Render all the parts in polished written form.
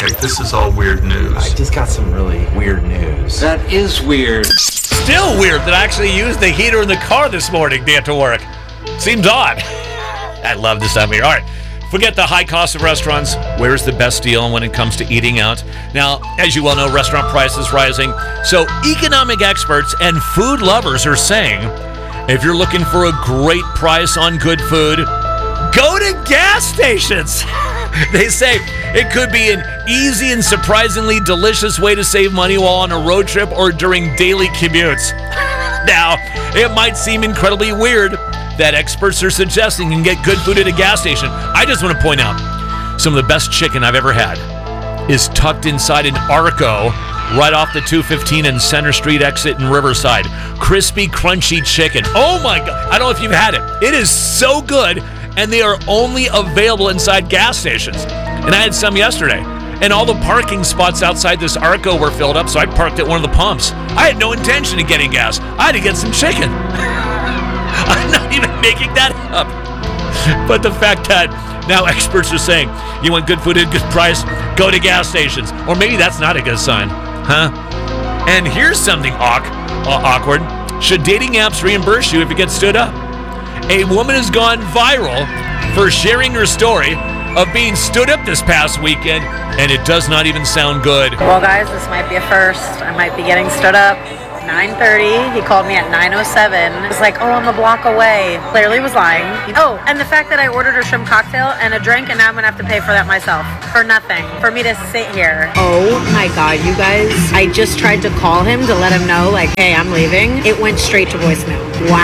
Okay, this is all weird news. I just got some really weird news. That is weird. Still weird that I actually used the heater in the car this morning to get to work. Seems odd. I love this time of year. All right. Forget the high cost of restaurants. Where's the best deal when it comes to eating out? Now, as you well know, restaurant prices rising. So economic experts and food lovers are saying, if you're looking for a great price on good food, go to gas stations. They say it could be an easy and surprisingly delicious way to save money while on a road trip or during daily commutes. Now, it might seem incredibly weird that experts are suggesting you can get good food at a gas station. I just want to point out, some of the best chicken I've ever had is tucked inside an Arco right off the 215 and Center Street exit in Riverside. Crispy, crunchy chicken. Oh my God. I don't know if you've had it. It is so good, and they are only available inside gas stations. And I had some yesterday. And all the parking spots outside this Arco were filled up, so I parked at one of the pumps. I had no intention of getting gas. I had to get some chicken. I'm not even making that up. But the fact that now experts are saying, you want good food at a good price, go to gas stations. Or maybe that's not a good sign, huh? And here's something awkward. Should dating apps reimburse you if you get stood up? A woman has gone viral for sharing her story of being stood up this past weekend, and it does not even sound good. Well, guys, this might be a first. I might be getting stood up. 9:30. He called me at 9:07. It was like, oh, I'm a block away. Clearly was lying. Oh, and the fact that I ordered a shrimp cocktail and a drink, and now I'm gonna have to pay for that myself. For nothing. For me to sit here. Oh my God, you guys. I just tried to call him to let him know, like, hey, I'm leaving. It went straight to voicemail.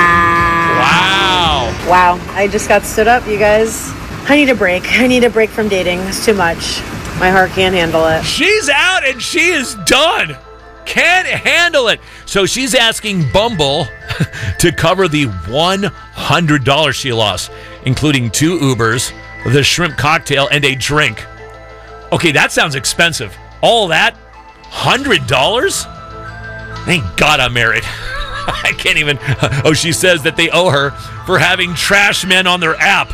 Wow. I just got stood up, you guys. I need a break. I need a break from dating. It's too much. My heart can't handle it. She's out and she is done. Can't handle it. So she's asking Bumble to cover the $100 she lost, including 2 Ubers, the shrimp cocktail, and a drink. Okay, that sounds expensive. All that? $100? Thank God I'm married. I can't even. Oh, she says that they owe her for having trash men on their app,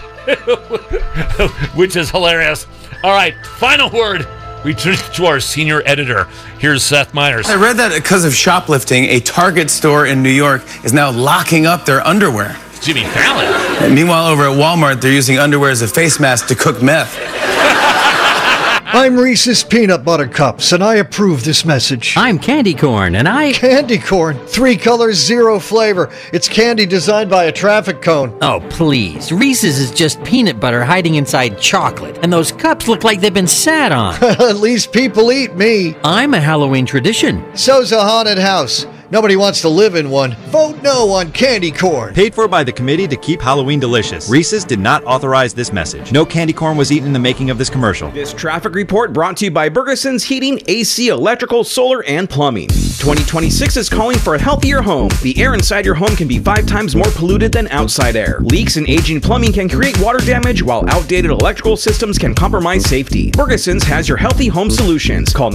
which is hilarious. All right, final word. We turn to our senior editor. Here's Seth Meyers. I read that because of shoplifting, a Target store in New York is now locking up their underwear. Jimmy Fallon. And meanwhile, over at Walmart, they're using underwear as a face mask to cook meth. I'm Reese's Peanut Butter Cups, and I approve this message. I'm Candy Corn, and I... Candy Corn. 3 colors, 0 flavor. It's candy designed by a traffic cone. Oh, please. Reese's is just peanut butter hiding inside chocolate, and those cups look like they've been sat on. At least people eat me. I'm a Halloween tradition. So's a haunted house. Nobody wants to live in one. Vote no on Candy Corn. Paid for by the Committee to Keep Halloween Delicious. Reese's did not authorize this message. No candy corn was eaten in the making of this commercial. This traffic report brought to you by Bergeson's Heating, AC, Electrical, Solar, and Plumbing. 2026 is calling for a healthier home. The air inside your home can be 5 times more polluted than outside air. Leaks and aging plumbing can create water damage, while outdated electrical systems can compromise safety. Bergeson's has your healthy home solutions. Call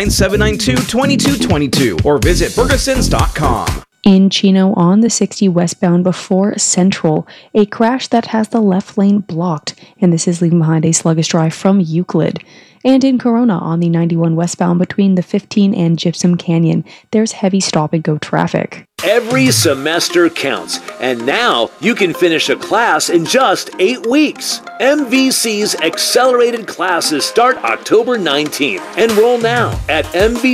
909-792-2222 or visit Bergeson's.com. In Chino on the 60 westbound before Central, a crash that has the left lane blocked, and this is leaving behind a sluggish drive from Euclid. And in Corona on the 91 westbound between the 15 and Gypsum Canyon, there's heavy stop-and-go traffic. Every semester counts, and now you can finish a class in just 8 weeks. MVC's accelerated classes start October 19th. Enroll now at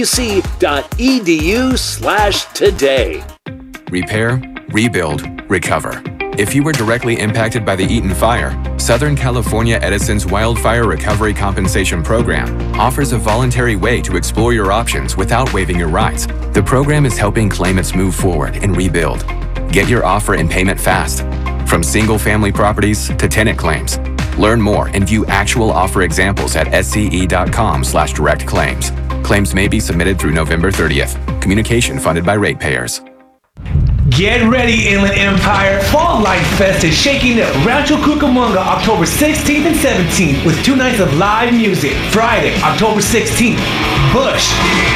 mvc.edu/today. Repair, rebuild, recover. If you were directly impacted by the Eaton Fire, Southern California Edison's Wildfire Recovery Compensation Program offers a voluntary way to explore your options without waiving your rights. The program is helping claimants move forward and rebuild. Get your offer and payment fast. From single-family properties to tenant claims. Learn more and view actual offer examples at sce.com/direct claims. Claims may be submitted through November 30th. Communication funded by ratepayers. Get ready, Inland Empire. Fall Light Fest is shaking up Rancho Cucamonga October 16th and 17th with 2 nights of live music. Friday, October 16th, Bush.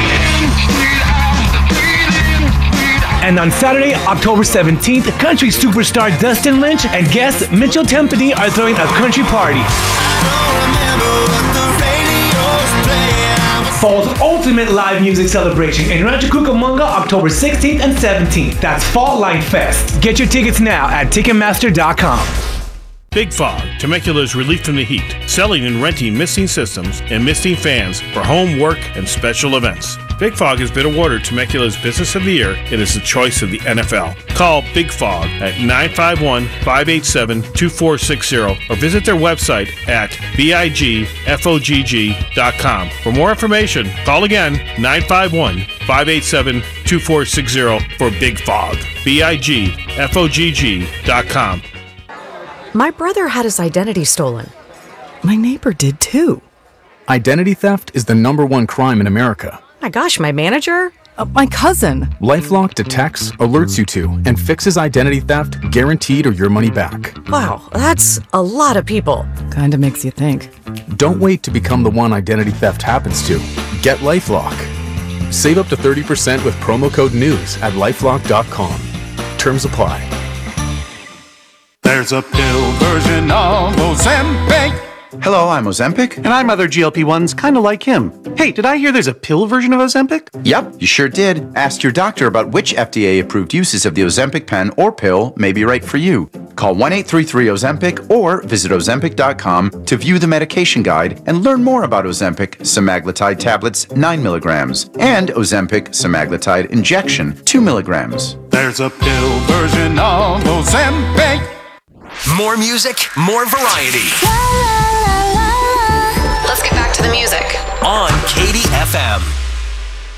And on Saturday, October 17th, country superstar Dustin Lynch and guest Mitchell Tempany are throwing a country party. Fall's ultimate live music celebration in Rancho Cucamonga, October 16th and 17th. That's Fall Light Fest. Get your tickets now at Ticketmaster.com. Big Fog, Temecula's relief from the heat, selling and renting misting systems and misting fans for home, work, and special events. Big Fog has been awarded Temecula's Business of the Year and is the choice of the NFL. Call Big Fog at 951-587-2460 or visit their website at bigfogg.com. For more information, call again 951-587-2460 for Big Fog. bigfogg.com. My brother had his identity stolen. My neighbor did too. Identity theft is the #1 crime in America. My gosh, my manager? My cousin. LifeLock detects, alerts you to, and fixes identity theft guaranteed or your money back. Wow, that's a lot of people. Kinda makes you think. Don't wait to become the one identity theft happens to. Get LifeLock. Save up to 30% with promo code NEWS at lifelock.com. Terms apply. There's a pill version of Ozempic. Hello, I'm Ozempic. And I'm other GLP-1s kind of like him. Hey, did I hear there's a pill version of Ozempic? Yep, you sure did. Ask your doctor about which FDA-approved uses of the Ozempic pen or pill may be right for you. Call 1-833-OZEMPIC or visit Ozempic.com to view the medication guide and learn more about Ozempic semaglutide tablets 9 milligrams and Ozempic semaglutide injection 2 milligrams. There's a pill version of Ozempic. More music, more variety. Let's get back to the music. On KDFM.